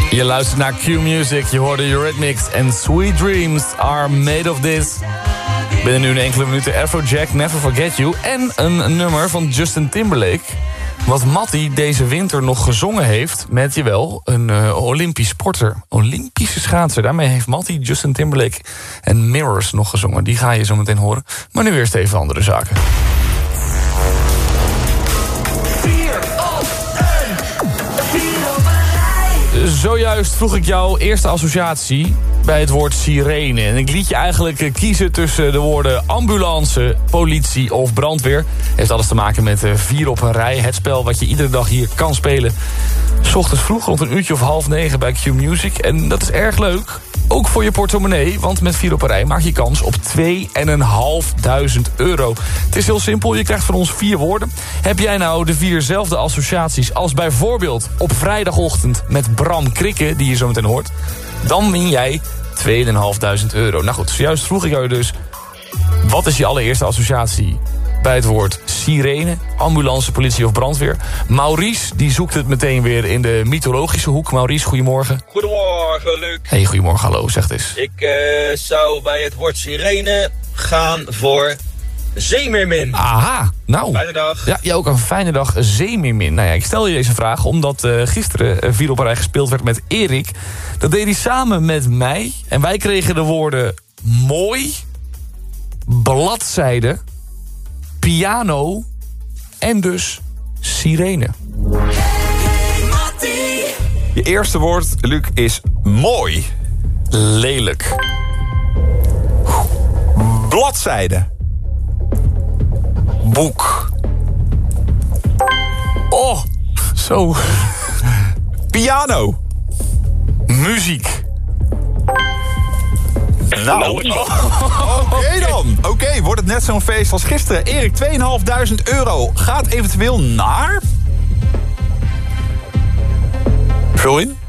Je luistert naar Q-Music, je hoorde Eurythmics en Sweet Dreams Are Made of This. Binnen nu in enkele minuten Afrojack, Never Forget You en een nummer van Justin Timberlake. Wat Matty deze winter nog gezongen heeft met, jawel, een Olympisch sporter. Olympische schaatser. Daarmee heeft Matty, Justin Timberlake en Mirrors nog gezongen. Die ga je zo meteen horen. Maar nu eerst even andere zaken. Zojuist vroeg ik jouw eerste associatie bij het woord sirene. En ik liet je eigenlijk kiezen tussen de woorden ambulance, politie of brandweer. Heeft alles te maken met 4 op een rij. Het spel wat je iedere dag hier kan spelen. 's Ochtends vroeg rond een uurtje of 8:30 bij Q-Music. En dat is erg leuk. Ook voor je portemonnee, want met 4 op een rij maak je kans op €2.500. Het is heel simpel, je krijgt van ons 4 woorden. Heb jij nou de 4zelfde associaties als bijvoorbeeld op vrijdagochtend met Bram Krikke, die je zo meteen hoort, dan win jij €2.500. Nou goed, zojuist vroeg ik jou dus, wat is je allereerste associatie bij het woord sirene, ambulance, politie of brandweer? Maurice, die zoekt het meteen weer in de mythologische hoek. Maurice, goedemorgen. Goedemorgen, Luc. Hey, goedemorgen, hallo, zeg het eens. Ik zou bij het woord sirene gaan voor zeemeermin. Aha, nou. Fijne dag. Ja, jij ook een fijne dag, zeemeermin. Nou ja, ik stel je deze vraag omdat gisteren 4 op een rij gespeeld werd met Erik. Dat deed hij samen met mij. En wij kregen de woorden mooi, bladzijde, piano en dus sirene. Je eerste woord, Luc, is mooi. Lelijk. Bladzijde. Boek. Oh, zo. Piano. Muziek. Nou, oké dan. Oké, wordt het net zo'n feest als gisteren. Erik, €2.500 gaat eventueel naar... Vul in.